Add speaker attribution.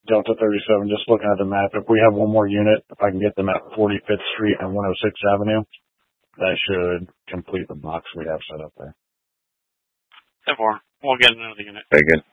Speaker 1: Delta 37, just looking at the map, if we have one more unit, if I can get them at 45th Street and 106th Avenue, that should complete the box we have set up there.
Speaker 2: 10-4. We'll get another unit.
Speaker 3: Very good.